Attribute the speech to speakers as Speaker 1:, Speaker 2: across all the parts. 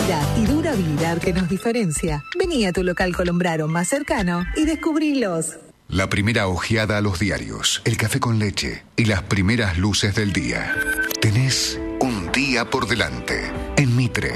Speaker 1: calidad y durabilidad que nos diferencia. Vení a tu local Colombraro más cercano y descubrilos.
Speaker 2: La primera ojeada a los diarios, el café con leche y las primeras luces del día. Tenés un día por delante en Mitre.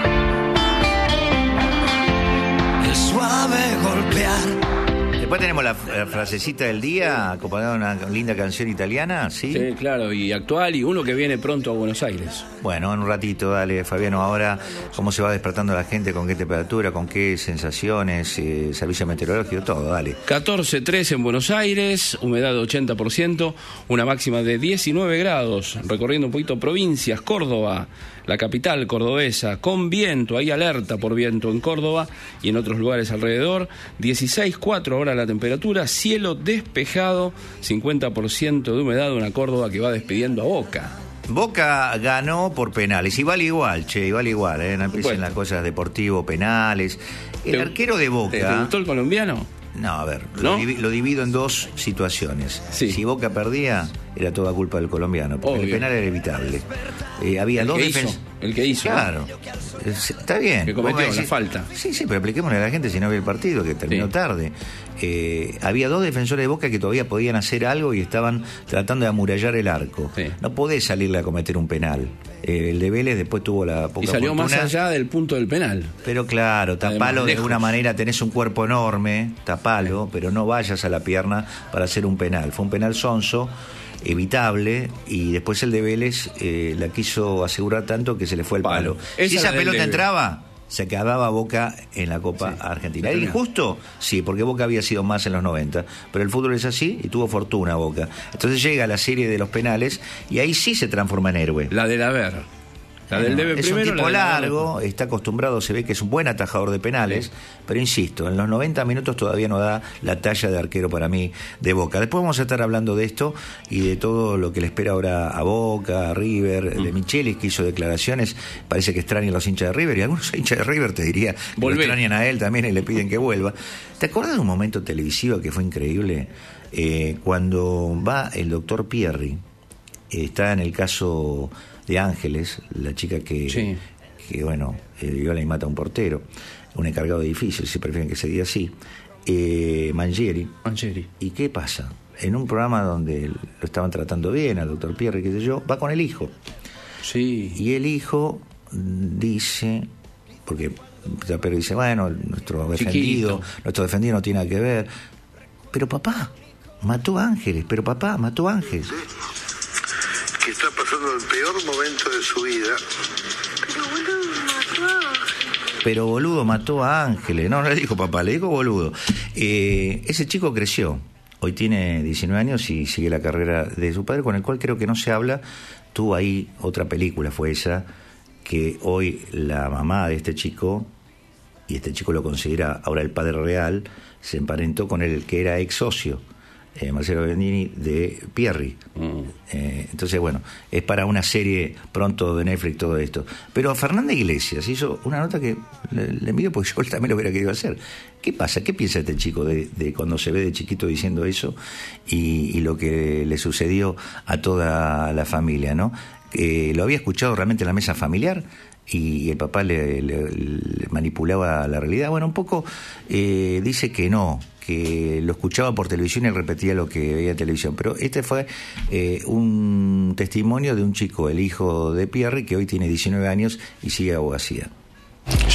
Speaker 3: El suave golpear.
Speaker 4: Después tenemos la frasecita del día, acompañada de una linda canción italiana, ¿sí?
Speaker 5: Sí, claro, y actual, y uno que viene pronto a Buenos Aires.
Speaker 4: Bueno, en un ratito, dale, Fabiano, ahora, ¿cómo se va despertando la gente? ¿Con qué temperatura? ¿Con qué sensaciones? Servicio meteorológico, todo, dale.
Speaker 5: 14:03 en Buenos Aires, humedad de 80%, una máxima de 19 grados, recorriendo un poquito provincias, Córdoba, la capital cordobesa, con viento, hay alerta por viento en Córdoba y en otros lugares alrededor, 16,4 ahora la temperatura, cielo despejado, 50% de humedad, una Córdoba que va despidiendo a Boca.
Speaker 4: Boca ganó por penales, y vale igual, no empiecen las cosas deportivo, penales. El arquero de Boca...
Speaker 5: ¿Te gustó el colombiano?
Speaker 4: No, a ver,
Speaker 5: ¿No?
Speaker 4: Lo divido en dos situaciones.
Speaker 5: Sí.
Speaker 4: Si Boca perdía, era toda culpa del colombiano, porque
Speaker 5: Obvio.
Speaker 4: el penal era evitable. Había dos defensas.
Speaker 5: El que hizo.
Speaker 4: Claro, está bien.
Speaker 5: Que cometió
Speaker 4: Vos
Speaker 5: la falta.
Speaker 4: Sí, pero expliquémosle a la gente si no ve el partido, que terminó tarde. Había dos defensores de Boca que todavía podían hacer algo y estaban tratando de amurallar el arco.
Speaker 5: Sí.
Speaker 4: No podés salirle a cometer un penal. El de Vélez después tuvo la poca
Speaker 5: Y salió
Speaker 4: fortuna,
Speaker 5: más allá del punto del penal.
Speaker 4: pero claro, tapalo
Speaker 5: Además,
Speaker 4: de
Speaker 5: lejos.
Speaker 4: alguna manera, tenés un cuerpo enorme, tapalo, pero no vayas a la pierna para hacer un penal. Fue un penal sonso, evitable, y después el de Vélez la quiso asegurar tanto que se le fue el palo.
Speaker 5: Esa
Speaker 4: Si
Speaker 5: es
Speaker 4: esa
Speaker 5: la del
Speaker 4: pelota
Speaker 5: debe.
Speaker 4: entraba, se quedaba Boca en la Copa Argentina. ¿Era injusto? Sí, porque Boca había sido más en los 90, pero el fútbol es así y tuvo fortuna Boca. Entonces llega la serie de los penales y ahí sí se transforma en héroe.
Speaker 5: La del haber. La del debe
Speaker 4: Es
Speaker 5: primero.
Speaker 4: un tipo
Speaker 5: la del haber.
Speaker 4: largo, está acostumbrado, se ve que es un buen atajador de penales, pero insisto, en los 90 minutos todavía no da la talla de arquero para mí de Boca. Después vamos a estar hablando de esto y de todo lo que le espera ahora a Boca, a River, de Michelis, que hizo declaraciones, parece que extrañan a los hinchas de River, y algunos hinchas de River te diría que lo extrañan a él también y le piden que vuelva. ¿Te acuerdas de un momento televisivo que fue increíble? Cuando va el doctor Pierri, está en el caso de Ángeles, la chica que viola y mata a un portero, un encargado de edificios, si prefieren que se diga así, Mangieri. ¿Y qué pasa? En un programa donde lo estaban tratando bien al doctor Pierre, qué sé yo, va con el hijo.
Speaker 5: Sí.
Speaker 4: Y el hijo dice, porque Pierre dice, bueno, nuestro defendido no tiene nada que ver, pero papá mató a Ángeles,
Speaker 6: que está pasando el peor momento de su vida.
Speaker 4: Pero boludo mató a Ángeles. No le dijo papá, le dijo boludo. Ese chico creció. Hoy tiene 19 años y sigue la carrera de su padre, con el cual creo que no se habla. Tuvo ahí otra película, fue esa, que hoy la mamá de este chico, y este chico lo considera ahora el padre real, se emparentó con el que era ex socio, Marcelo Bendini, de Pierri. Entonces, bueno, es para una serie pronto de Netflix todo esto. Pero Fernanda Iglesias hizo una nota que le envidio porque yo también lo hubiera querido hacer. ¿Qué pasa? ¿Qué piensa este chico de cuando se ve de chiquito diciendo eso y lo que le sucedió a toda la familia, ¿no? Lo había escuchado realmente en la mesa familiar y el papá le manipulaba la realidad. Bueno, un poco dice que no, que lo escuchaba por televisión y repetía lo que veía en televisión. Pero este fue un testimonio de un chico, el hijo de Pierre, que hoy tiene 19 años y sigue abogacía.